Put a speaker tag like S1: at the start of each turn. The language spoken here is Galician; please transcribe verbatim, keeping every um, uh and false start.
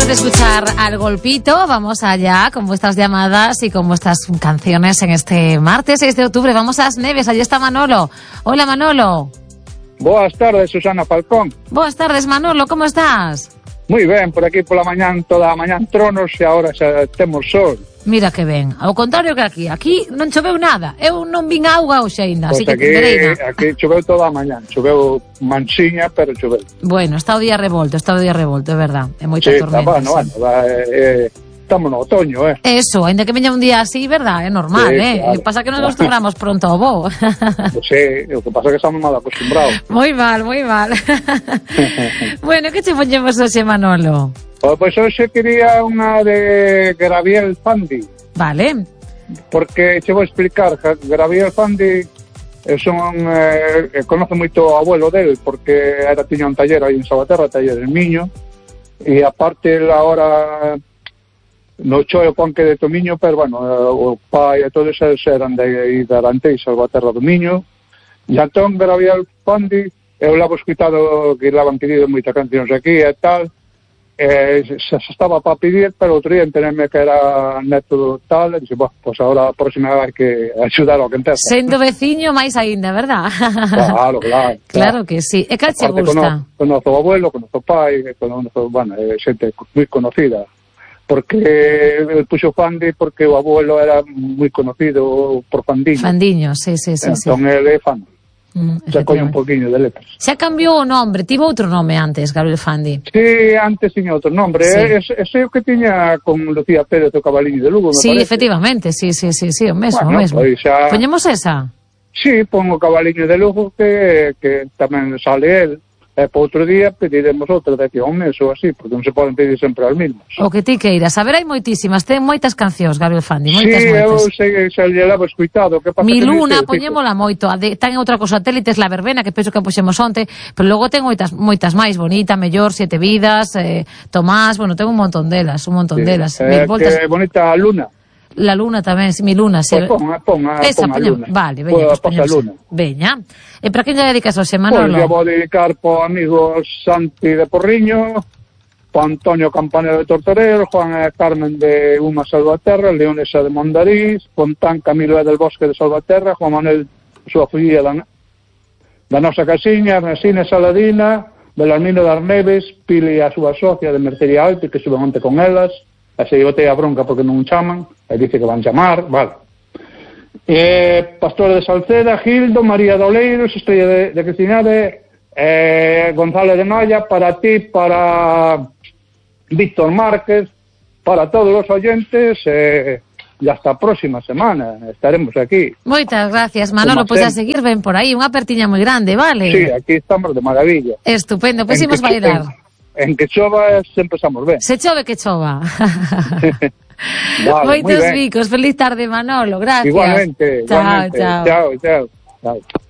S1: Después de escuchar al golpito, vamos allá con vuestras llamadas y con vuestras canciones en este martes seis de octubre. Vamos a las Neves, allí está Manolo. Hola, Manolo.
S2: Boas tardes, Susana Falcón.
S1: Buenas tardes, Manolo, como estás?
S2: Moi ben, por aquí pola mañán, toda a mañán tronos e agora xa temos sol.
S1: Mira que ben, ao contrario que aquí. Aquí non choveu nada, eu non vin auga hoxe ainda,
S2: Pois
S1: así que
S2: aquí,
S1: vereina.
S2: aquí choveu toda a mañán, choveu mansiña, pero choveu.
S1: Bueno, está o día revolto, está o día revolto, é verdad, é moita
S2: Sí,
S1: tormenta.
S2: está bueno,
S1: sí.
S2: bueno, va, eh, estamos no otoño, eh.
S1: Eso, ainda que veña un día así, verdad, é normal,
S2: Sí,
S1: eh?
S2: claro.
S1: Pasa que nos acostumbramos pronto ao bo.
S2: Pues sí, o que pasa é que estamos mal acostumbrados.
S1: Moi mal, moi mal. Bueno, que che poñemos hoxe, Manolo?
S2: Pois pues hoxe quería unha de Gabriel Fandi,
S1: Vale.
S2: porque che vou explicar, Gabriel Fandi eh, son, eh, conoce moito o abuelo del, porque era tiña un taller aí en Salvaterra, taller del Miño, e aparte él ahora no choio Ponque de Tomiño, pero bueno, o pai e todos eles eran de Darantei, Salvaterra do Miño, e entón Gabriel Fandi, eu levo escutado que levan pedido moitas cancións aquí e tal, eh, se, se estaba para pedir, pero outro día enteneme que era neto tal, e dixo, pues, pues ahora a próxima hai que axudar ao que entenda.
S1: Sendo veciño máis aínda, verdad?
S2: Claro, claro.
S1: Claro que sí. E cal che gusta?
S2: Conozo o abuelo, conozo o pai, conozo, bueno, é xente moi conocida. Porque el puxo Fandi porque o abuelo era moi conocido por Fandiño.
S1: Fandiño, sí, sí, sí.
S2: Entón
S1: sí.
S2: ele é fan.
S1: Mm,
S2: Se colle un poquinho de letras.
S1: Xa cambiou o nombre, tivo outro nome antes, Gabriel Fandi.
S2: Sí, antes tiña outro nombre.
S1: Sí.
S2: Ese é o que tiña con Lucía Pérez o Cabaliño de Lugo, me
S1: Sí,
S2: parece.
S1: efectivamente, sí, sí, sí, sí, o mesmo,
S2: Bueno,
S1: o mesmo.
S2: pois xa...
S1: Poñemos esa?
S2: Sí, pon o Cabaliño de Lugo que, que tamén sale el. E por outro día pediremos outra daqui a un mes ou así, porque non se poden pedir sempre as mismas.
S1: O que ti queiras. A ver, hai moitísimas, ten moitas cancións, Gabriel Fandi, moitas,
S2: sí,
S1: moitas.
S2: eu sei, xa lle levo escuitado. Que pasa
S1: Mi
S2: que
S1: Luna,
S2: neste,
S1: poñémola moito. A de, ten outra cosa satélites, La Verbena, que penso que puxemos onte, pero logo ten moitas moitas máis, Bonita, Mellor, Siete Vidas, eh, Tomás, bueno, ten un montón delas, un montón
S2: sí.
S1: delas.
S2: Eh,
S1: Mil voltas.
S2: Que bonita Luna.
S1: La Luna tamén, Mi Luna, sí.
S2: Pues pon, pon,
S1: Esa,
S2: pon a
S1: poñemos.
S2: Luna.
S1: Vale, veña,
S2: Pues,
S1: pues
S2: pues a
S1: poñemos.
S2: Luna.
S1: Veña. E para quen lle dedicas hoxe,
S2: Pois
S1: Manolo?
S2: pues, vou dedicar po amigo Santi de Porriño, po Antonio Campanero de Tortorero, Juan e Carmen de Uma Salvaterra, Leonesa de Mondariz, Fontán Camilo e del Bosque de Salvaterra, Juan Manuel, súa filla da, da nosa casiña, Ernestina Saladina, Belarmino das Neves, Pili a súa socia de Mercería Alto, que suben onte con elas, e se botei a bronca porque non chaman, e dice que van chamar, vale. Eh, Pastor de Salceda, Gildo, María Doleiros, Estrella de, de Cristinade, eh, González de Noia, para ti, para Víctor Márquez, para todos os oyentes, eh, e hasta a próxima semana estaremos aquí.
S1: Moitas gracias, Manolo, pois pues a seguir ben por aí, unha apertiña moi grande, vale?
S2: Sí, aquí estamos de maravilla.
S1: Estupendo, pois pues imos bailar.
S2: En, en que chova sempre estamos ben.
S1: Se chove que chova.
S2: Vale,
S1: moitos bicos, feliz tarde, Manolo, gracias.
S2: Igualmente,
S1: chao,
S2: igualmente.
S1: Chao,
S2: chao, chao. chao.